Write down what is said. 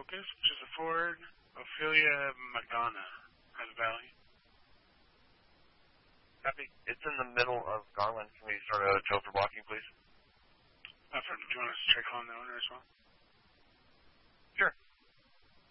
Focus, which is a Ford. Ophelia Magana has value. Copy. It's in the middle of Garland. Can we start a tow for blocking, please? Do you want us to check on the owner as well?